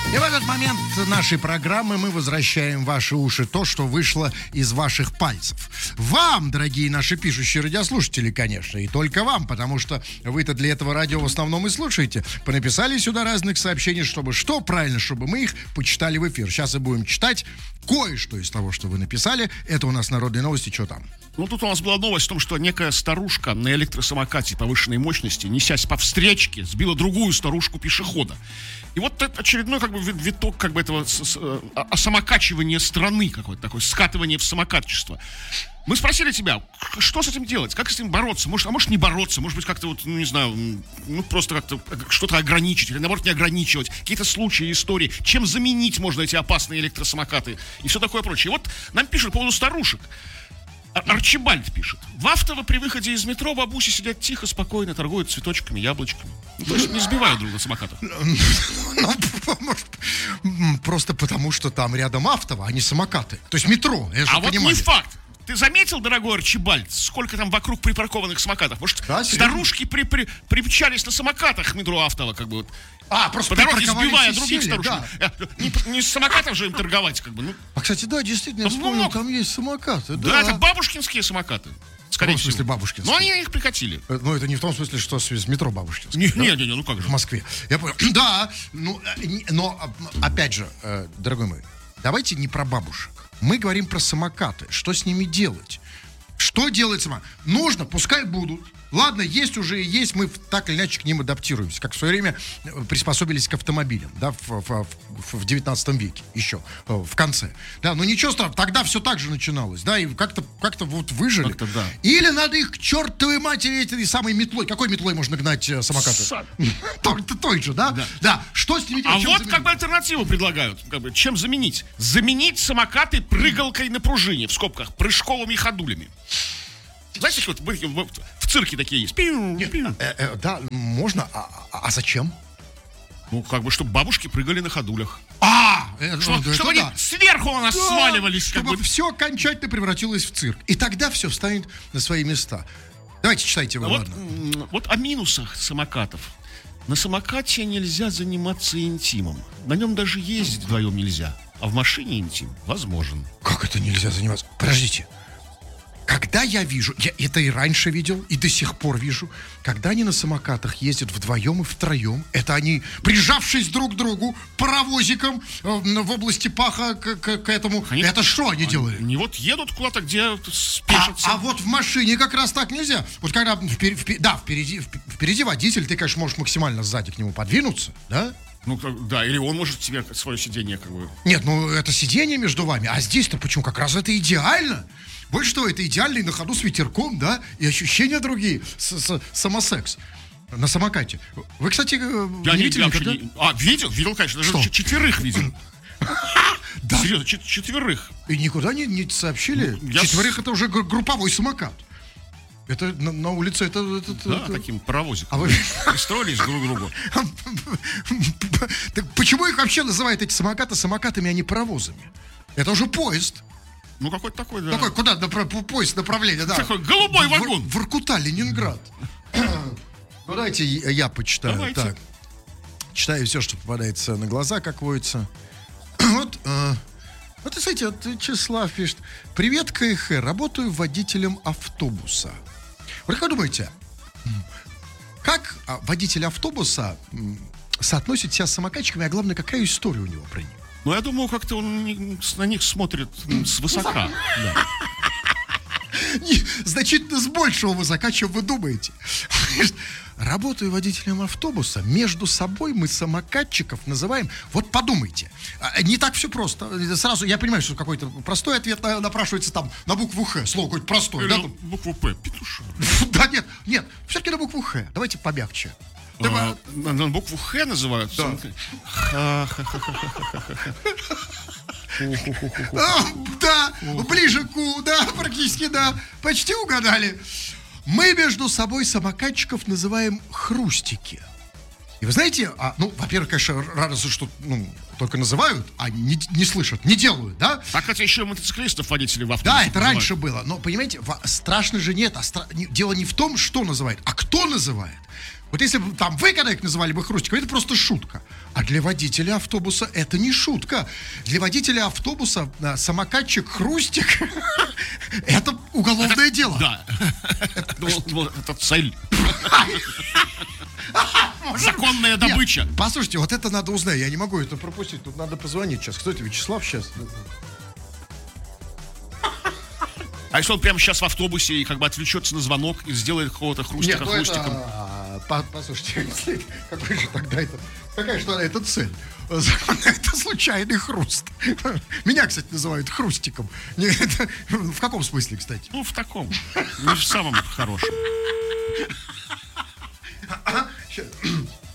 И в этот момент нашей программы мы возвращаем в ваши уши то, что вышло из ваших пальцев. Вам, дорогие наши пишущие радиослушатели, конечно, и только вам, потому что вы-то для этого радио в основном и слушаете. Понаписали сюда разных сообщений, чтобы что? Правильно, чтобы мы их почитали в эфир. Сейчас и будем читать кое-что из того, что вы написали. Это у нас народные новости. Что там? Ну, тут у нас была новость о том, что некая старушка на электросамокате повышенной мощности, несясь по встречке, сбила другую старушку-пешехода. И вот это очередной как бы виток как бы этого самокачивания страны какое-то такое, скатывание в самокатчество. Мы спросили тебя, что с этим делать, как с этим бороться, может не бороться, может быть как-то вот, ну не знаю, ну просто как-то что-то ограничить или наоборот не ограничивать, какие-то случаи, истории, чем заменить можно эти опасные электросамокаты и все такое прочее. И вот нам пишут по поводу старушек. Арчибальд пишет. В Автово при выходе из метро бабуси сидят тихо, спокойно, торгуют цветочками, яблочками. То есть не сбивают друг на самокатах. Просто потому, что там рядом Автово, а не самокаты. То есть метро. А вот не факт. Ты заметил, дорогой Арчибальд, сколько там вокруг припаркованных самокатов? Может, да, старушки примчались на самокатах в метро Автово, как бы вот. Просто по дороге сбивая других старушек. Да. Не с самокатов же им торговать, как бы. Ну. Кстати, да, действительно, я вспомнил, там есть самокаты. Да, это бабушкинские самокаты. Скорее всего. В смысле бабушкинские? Но они их прикатили. Ну, это не в том смысле, что с метро бабушкинские. Не, ну как же. В Москве. Я понял. Да, но опять же, дорогой мой, давайте не про бабушек. Мы говорим про самокаты. Что с ними делать? Что делать сама? Нужно, пускай будут. Ладно, есть уже и есть, мы так или иначе к ним адаптируемся, как в свое время приспособились к автомобилям, да, в 19 веке еще, в конце. Да, но ничего страшного, тогда все так же начиналось, да, и как-то вот выжили. Как-то, да. Или надо их к чертовой матери этой самой метлой. Какой метлой можно гнать самокаты? Той же, да? Да. Что с ними делать? А вот как бы альтернативу предлагают. Как бы, чем заменить? Заменить самокаты прыгалкой на пружине, в скобках, прыжковыми ходулями. Знаете, вот в цирке такие есть. Да, можно. А зачем? Ну, как бы, чтобы бабушки прыгали на ходулях. Чтобы они сверху на нас сваливались. Чтобы все окончательно превратилось в цирк. И тогда все встанет на свои места. Давайте читайте вы, ладно. Вот о минусах самокатов. На самокате нельзя заниматься интимом. На нем даже ездить вдвоем нельзя. А в машине интим возможен. Как это нельзя заниматься? Подождите. Когда я вижу, я это и раньше видел, и до сих пор вижу, когда они на самокатах ездят вдвоем и втроем, это они, прижавшись друг к другу, паровозиком в области паха к этому, это что они делали? Они вот едут куда-то, где спешатся. А вот в машине как раз так нельзя. Вот когда впереди водитель, ты, конечно, можешь максимально сзади к нему подвинуться, да? Ну, да, или он может себе свое сиденье как бы... Нет, ну это сиденье между вами, а здесь-то почему? Как раз это идеально. Больше того, это идеальный на ходу с ветерком, да, и ощущения другие, самосекс на самокате. Вы, кстати, не видели никогда? Видел, конечно, даже четверых видел. Да. Серьезно, четверых. И никуда не сообщили? Четверых это уже групповой самокат. Это на улице, это... Да, таким паровозиком. А вы пристроились друг к другу. Так почему их вообще называют эти самокаты самокатами, а не паровозами? Это уже поезд. Ну, какой-то такой, да. Такой, куда? Поезд направления, да. Такой голубой вагон. Воркута, Ленинград. Ну, давайте я почитаю. Давайте. Так. Читаю все, что попадается на глаза, как водится. Вот, смотрите, вот Числав пишет. Привет, КХ, работаю водителем автобуса. Вот как вы думаете, как водитель автобуса соотносит себя с самокатчиками, а главное, какая история у него про них? Ну, я думаю, как-то он на них смотрит свысока. Да. Значительно с большего высока, чем вы думаете. Работаю водителем автобуса. Между собой мы самокатчиков называем... Вот подумайте. Не так все просто. Сразу я понимаю, что какой-то простой ответ напрашивается там на букву Х. Слово какое-то простое. Или да? Букву П. Петушар. Да нет. Все-таки на букву Х. Давайте помягче. На букву Х называют? Да, ближе к У, да, практически, да. Почти угадали. Мы между собой самокатчиков называем хрустики. И вы знаете, во-первых, конечно, радостно, что только называют, а не слышат, не делают, да? Так, хотя еще мотоциклистов водители в автобусе. Да, это раньше было. Но, понимаете, страшно же нет. Дело не в том, что называют, а кто называет. Вот если бы там вы, когда их называли бы хрустиком, это просто шутка. А для водителя автобуса это не шутка. Для водителя автобуса самокатчик хрустик это уголовное дело. Да. Это цель. Законная добыча. Нет, послушайте, вот это надо узнать. Я не могу это пропустить. Тут надо позвонить сейчас. Кто это, Вячеслав сейчас? А если он прямо сейчас в автобусе и как бы отвлечется на звонок и сделает какого-то хрустика хрустиком? Послушайте, какой же тогда это... Какая же это цель? Это случайный хруст. Меня, кстати, называют хрустиком. В каком смысле, кстати? Ну, в таком. Не в самом хорошем.